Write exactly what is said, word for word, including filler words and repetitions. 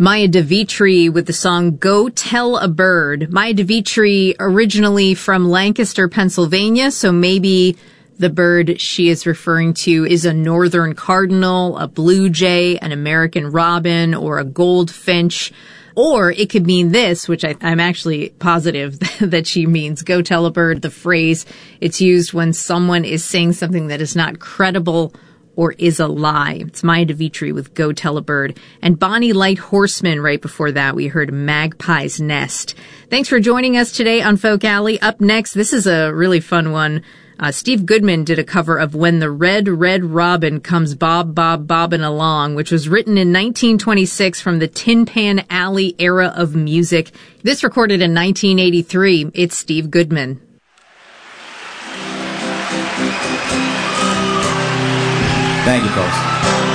Maya DeVitri with the song Go Tell a Bird. Maya DeVitri originally from Lancaster, Pennsylvania, so maybe the bird she is referring to is a northern cardinal, a blue jay, an American robin, or a goldfinch. Or it could mean this, which I, I'm actually positive that she means. Go tell a bird, the phrase. It's used when someone is saying something that is not credible or is a lie. It's Maya DeVitri with Go Tell a Bird. And Bonnie Light Horseman right before that. We heard Magpie's Nest. Thanks for joining us today on Folk Alley. Up next, this is a really fun one. Uh, Steve Goodman did a cover of When the Red, Red Robin Comes Bob, Bob, Bobbin' Along, which was written in nineteen twenty-six from the Tin Pan Alley era of music. This recorded in nineteen eighty-three. It's Steve Goodman. Thank you, folks.